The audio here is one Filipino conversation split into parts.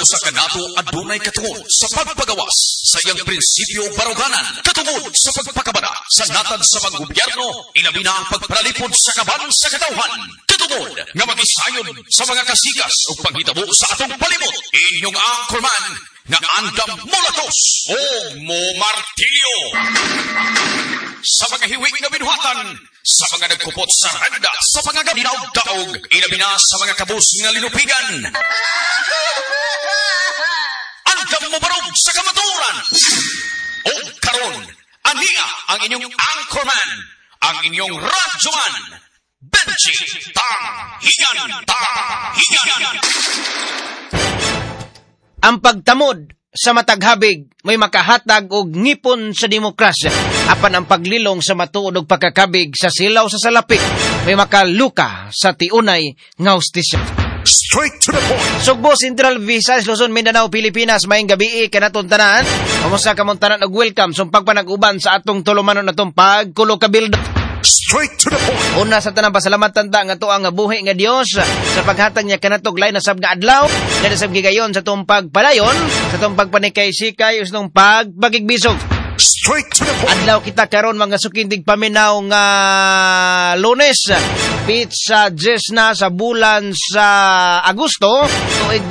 usa ka nato adunay katungod sa pagpagawas sa iyang prinsipyo baruganan katungod sa pagpakabana sa natad sa paggobyerno ilabi na ang pagparalipod sa kaban sa katawhan katungod nga magisayod sa mga kasikas o paghitabo sa atong palibot inyong anchorman nga Andam Molatos o Mo Martilio sa mga hiwig na binuhatan sa mga nagkupot sa randa sa pangagabinaw-daog ilabi na sa mga kabus nga linupigan Andam mo barog sa kamaturan o karon ania ang inyong anchorman ang inyong radyoman Benji Tang Higan Ang pagtamod sa mataghabig may makahatag og ngipon sa demokrasya. Apan ang paglilong sa matuod og pagkakabig sa silaw sa salapi may makaluka sa tiunay nga hustisya. Straight to the point. Sugbo, Central Visayas, Luzon, Mindanao, Pilipinas, mayong gabi kanaton tanan. Kamusta kamon tanan og welcome sa pagpanag-uban sa atong tulumanon atong pagkulo ka bildo. Straight to the point. Una sa tanang pasalamatan ta nga tuang nga buhi nga Dios sa paghatag niya kanatog lain na sab nga adlaw nga nasab gigayon sa tong pagpadayon sa tong pagpanikay-sikay usnong pagbagigbisog. Straight to the point. Adlaw kita karon mga sukindig paminaw nga Lunes pizza Jes na sa bulan sa Agosto tuig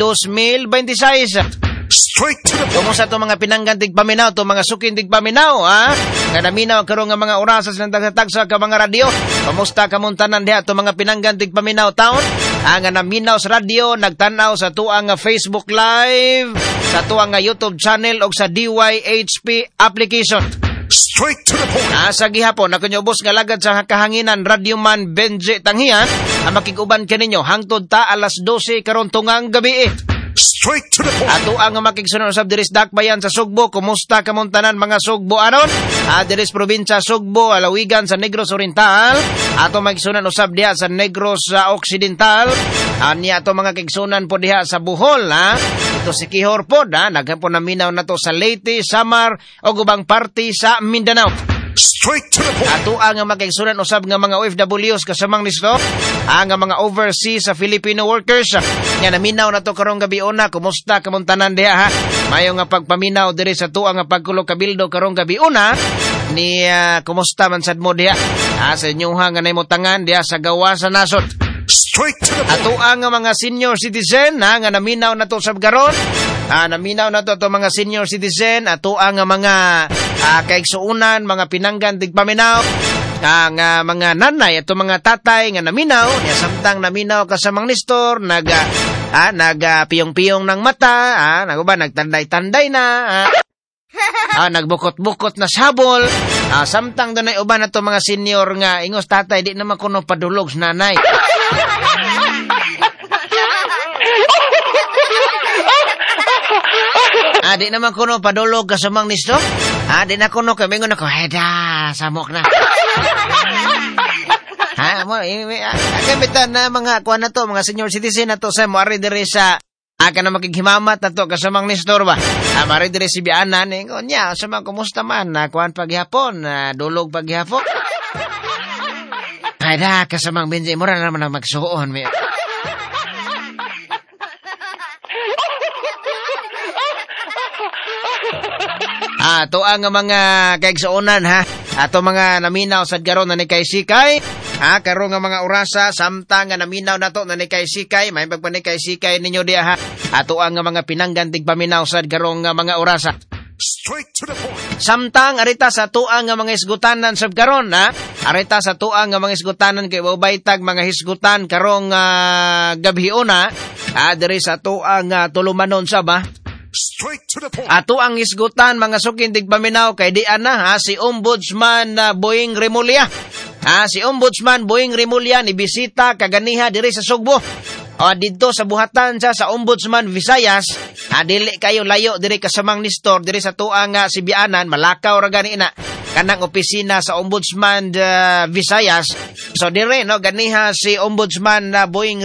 2026. Straight to the point. Kumusta to mga pinanggantig paminaw, to mga sukindig paminaw, ha? Nga naminaw karon nga mga orasas ng tagsa ka mga radyo. Kamusta kamuntanan diha to mga pinanggantig paminaw taon? Nga naminaw sa radyo, nagtanaw sa tuang nga Facebook Live, sa tuang nga YouTube channel o sa DYHP application. Straight to the point. Sa gihapon, nakunyobos nga lagad sa kahanginan, Radyoman Benji Tanghian, ang makiguban kaninyo, hangtod ta alas 12 karon tungang gabi. Straight to the point. Ato ang makigsunod sa diris dakbayan sa Sugbo. Kumusta kamuntanan mga Sugbo aron? Diris probinsya Sugbo, alawigan sa Negros Oriental. Ato magigsunan usab diha sa Negros Occidental. Niya ato mga kigsunan po diha sa Bohol, ha? Ito si Kihor po, ha? Naghapo na minaw na to sa Leyte, Samar, o gubang party sa Mindanao. Straight to the point. Ato ang magigsunan usab nga mga OFWs kasamang nisto. Ang mga overseas sa Filipino workers. Nga naminaw na to karong gabi una. Kumusta kamuntanan diha, ha? Mayo nga pagpaminaw diri sa tuang nga pagkulo kabildo karong gabi una. Ni kumusta man sad mo diha? Sa inyong nga naymutangan diha sa gawa sa nasod. Straight to the point. Ato ang mga senior citizen nga naminaw na to sa garon. Naminaw na to mga senior citizen. Ato ang mga kaigsuunan, mga pinanggantig paminaw. Ang mga nanay, ato mga tatay nga naminaw. Niya samtang naminaw kasamang nistor. Nagpiyong-piyong ng mata. Nagtanday-tanday na. Nagbukot-bukot na sabol. Samtang doon ay uban na to mga senior nga ingos tatay, di naman kuno padulog sa nanay. Di naman kuno padulog kasamang nisto. Di na kuno kamingon ako, heda, samok na. Kamitan na mga kuha na to, mga senior citizen na to sa muari diri sa ka na makighimamat na to kasamang nistor ba? Mari diri si bianan, niya, sama kumusta man, kuhaan paghihapon, dulog paghihapon. Heda, kasamang Benji, mura na naman na magsuon. Ato ang mga kaigsuonan, ha? Ato mga naminaw sa garon na ni Kay-Sikay. Karon nga mga orasa, samtang nga naminaw na to na ni Kay-Sikay. May pagpanikay-sikay ninyo diya, ha? Ato ang mga pinanggantig paminaw sa garon nga mga orasa. Straight to the point. Samtang arita sa tuang nga mga isgutanan sa garon, ha? Arita sa tuang nga mga isgutanan kay babaytag mga hisgutan karong gabhiuna. Diri sa tuang tulumanon sa ba? Straight to the point. Ato ang isgutan mga sukindig paminaw kay di ana, ha? Si Ombudsman Boying Remulla. Si Ombudsman Boying Remulla ni bisita kaganiha diri sa Sugbo. Dito sa buhatan sa Ombudsman Visayas. Dili kayo layo diri kasamang nistor diri sa tuang Sibianan, malakaw ra gani na kanang opisina sa Ombudsman Visayas. So dire no ganiha si Ombudsman Boying